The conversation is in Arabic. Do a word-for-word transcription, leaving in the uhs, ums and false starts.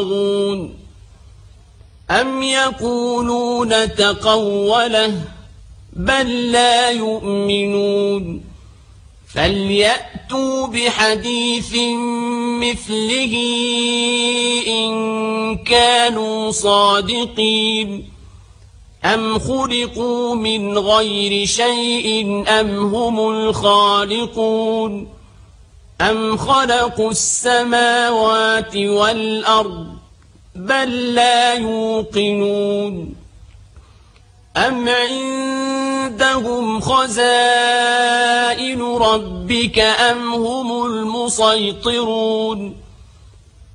أم يقولون تقوله بل لا يؤمنون فليأتوا بحديث مثله إن كانوا صادقين أم خلقوا من غير شيء أم هم الخالقون أم خلقوا السماوات والأرض بل لا يوقنون أم عندهم خزائن ربك أم هم المسيطرون